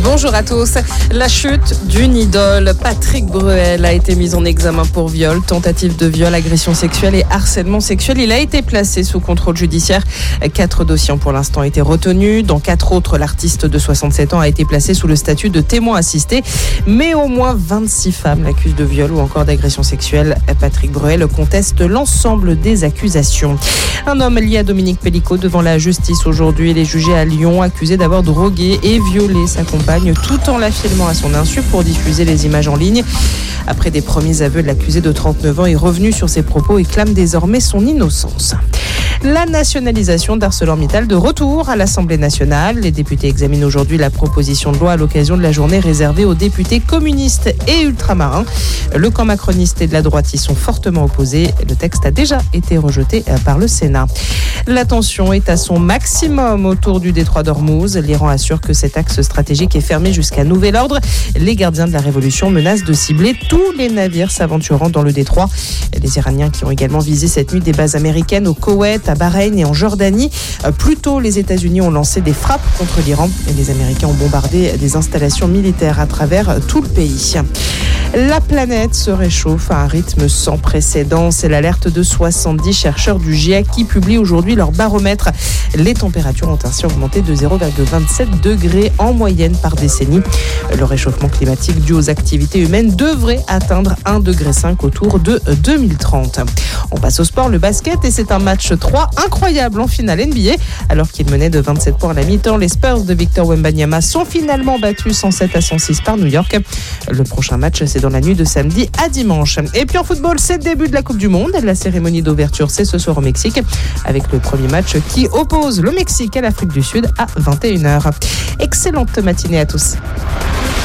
Bonjour à tous. La chute d'une idole. Patrick Bruel a été mis en examen pour viol, tentative de viol, agression sexuelle et harcèlement sexuel. Il a été placé sous contrôle judiciaire. 4 dossiers ont pour l'instant été retenus. Dans 4 autres, l'artiste de 67 ans a été placé sous le statut de témoin assisté. Mais au moins 26 femmes l'accusent de viol ou encore d'agression sexuelle. Patrick Bruel conteste l'ensemble des accusations. Un homme lié à Dominique Pellicot devant la justice aujourd'hui. Il est jugé à Lyon, accusé d'avoir drogué et violé sa compagne tout en la filmant à son insu pour diffuser les images en ligne. Après des premiers aveux de l'accusé de 39 ans est revenu sur ses propos et clame désormais son innocence. La nationalisation d'ArcelorMittal de retour à l'Assemblée nationale. Les députés examinent aujourd'hui la proposition de loi à l'occasion de la journée réservée aux députés communistes et ultramarins. Le camp macroniste et de la droite y sont fortement opposés. Le texte a déjà été rejeté par le Sénat. La tension est à son maximum autour du détroit d'Ormuz. L'Iran assure que cet axe stratégique est fermé jusqu'à nouvel ordre. Les gardiens de la révolution menacent de cibler tous les navires s'aventurant dans le détroit. Les Iraniens qui ont également visé cette nuit des bases américaines au Koweït, à Bahreïn et en Jordanie. Plus tôt, les États-Unis ont lancé des frappes contre l'Iran et les Américains ont bombardé des installations militaires à travers tout le pays. La planète se réchauffe à un rythme sans précédent. C'est l'alerte de 70 chercheurs du GIEC qui publient aujourd'hui leur baromètre. Les températures ont ainsi augmenté de 0,27 degrés en moyenne par décennie. Le réchauffement climatique dû aux activités humaines devrait atteindre 1,5 degré autour de 2030. On passe au sport, le basket, et c'est un match 3 incroyable en finale NBA. Alors qu'ils menaient de 27 points à la mi-temps, les Spurs de Victor Wembanyama sont finalement battus 107-106 par New York. Le prochain match, c'est dans la nuit de samedi à dimanche. Et puis en football, c'est le début de la Coupe du Monde. La cérémonie d'ouverture, c'est ce soir au Mexique, avec le premier match qui oppose le Mexique à l'Afrique du Sud à 21h. Excellente matinée à tous.